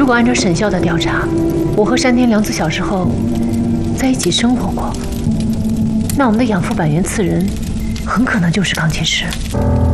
果按照沈校的调查，我和山田良子小时候在一起生活过，那我们的养父板垣次人很可能就是钢琴师。